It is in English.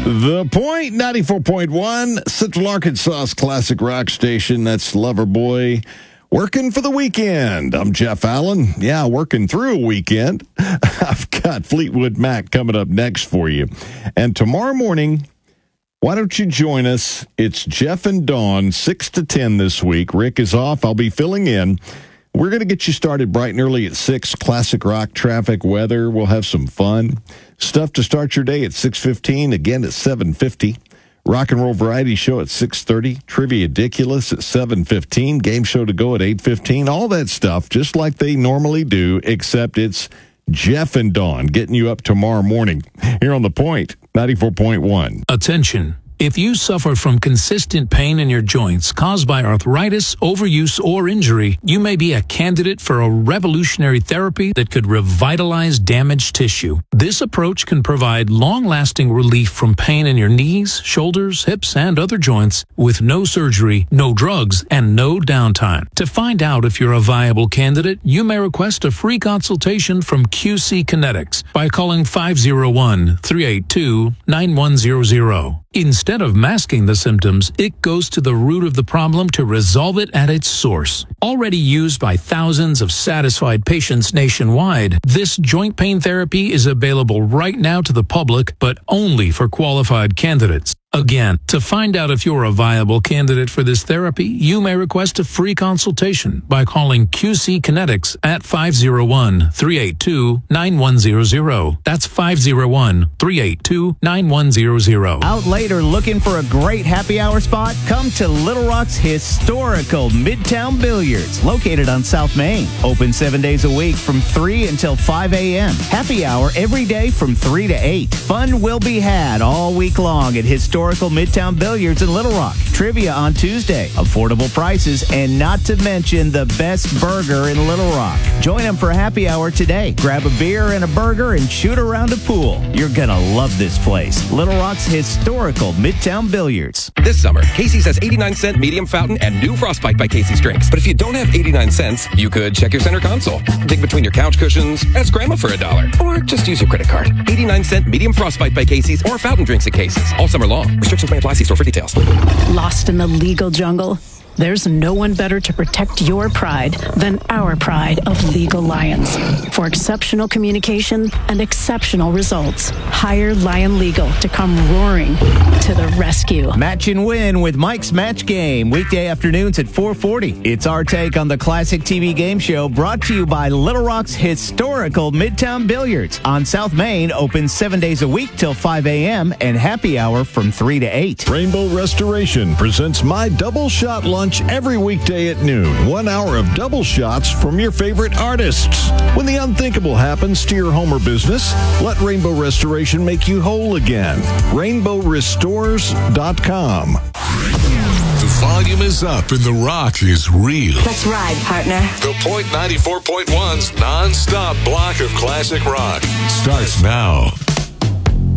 The Point, 94.1, Central Arkansas's classic rock station. That's Loverboy. Working for the weekend. I'm Jeff Allen. Yeah, working through a weekend. I've got Fleetwood Mac coming up next for you. And tomorrow morning, why don't you join us? It's Jeff and Dawn, 6 to 10 this week. Rick is off. I'll be filling in. We're going to get you started bright and early at 6. Classic rock, traffic, weather. We'll have some fun. Stuff to start your day at 6:15. Again at 7:50. Rock and Roll Variety Show at 6:30. Trivia-diculous at 7:15. Game show to go at 8:15. All that stuff, just like they normally do, except it's Jeff and Dawn getting you up tomorrow morning here on The Point, 94.1. Attention. If you suffer from consistent pain in your joints caused by arthritis, overuse, or injury, you may be a candidate for a revolutionary therapy that could revitalize damaged tissue. This approach can provide long-lasting relief from pain in your knees, shoulders, hips, and other joints with no surgery, no drugs, and no downtime. To find out if you're a viable candidate, you may request a free consultation from QC Kinetics by calling 501-382-9100. Instead of masking the symptoms, it goes to the root of the problem to resolve it at its source. Already used by thousands of satisfied patients nationwide, this joint pain therapy is available right now to the public, but only for qualified candidates. Again, to find out if you're a viable candidate for this therapy, you may request a free consultation by calling QC Kinetics at 501-382-9100. That's 501-382-9100. Out later looking for a great happy hour spot? Come to Little Rock's historical Midtown Billiards, located on South Main. Open 7 days a week from 3 until 5 a.m. Happy hour every day from 3 to 8. Fun will be had all week long at historical Midtown Billiards in Little Rock. Trivia on Tuesday. Affordable prices, and not to mention the best burger in Little Rock. Join them for happy hour today. Grab a beer and a burger and shoot around a pool. You're gonna love this place. Little Rock's historical Midtown Billiards. This summer, Casey's has 89-cent medium fountain and new Frostbite by Casey's drinks. But if you don't have 89 cents, you could check your center console, dig between your couch cushions, ask Grandma for $1, or just use your credit card. 89-cent medium Frostbite by Casey's or fountain drinks at Casey's all summer long. Restrictions may apply. See store for details. Lost in the legal jungle? There's no one better to protect your pride than our pride of Legal Lions. For exceptional communication and exceptional results, hire Lion Legal to come roaring to the rescue. Match and win with Mike's Match Game, weekday afternoons at 4:40. It's our take on the classic TV game show, brought to you by Little Rock's historical Midtown Billiards on South Main, open 7 days a week till 5 a.m. and happy hour from 3 to 8. Rainbow Restoration presents My Double Shot Lunch every weekday at noon. 1 hour of double shots from your favorite artists. When the unthinkable happens to your home or business, let Rainbow Restoration make you whole again. RainbowRestores.com. The volume is up and the rock is real. Let's ride, partner. The Point 94.1's non-stop block of classic rock starts now.